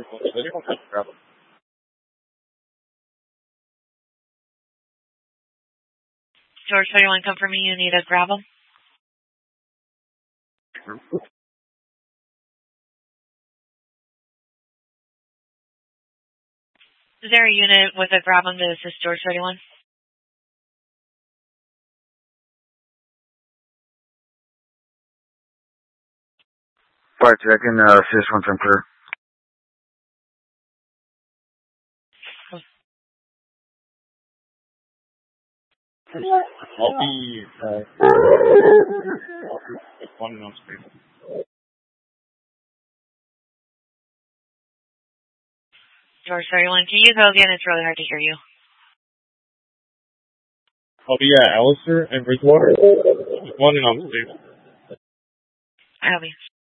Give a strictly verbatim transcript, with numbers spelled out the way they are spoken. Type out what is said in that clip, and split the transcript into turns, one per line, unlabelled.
George thirty-one, come for me. You need to grab them. Is there a unit with a grab them to assist George thirty-one?
Fire two, I can uh, assist one from crew.
I'll be uh, one on space.
George thirty-one, can you go again? It's really hard to hear you.
I'll be at Alistair and Bridgewater. One on space.
I have you.